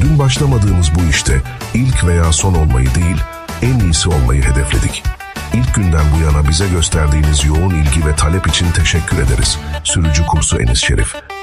Dün başlamadığımız bu işte ilk veya son olmayı değil, en iyisi olmayı hedefledik. İlk günden bu yana bize gösterdiğiniz yoğun ilgi ve talep için teşekkür ederiz. Sürücü kursu Enis Şerif.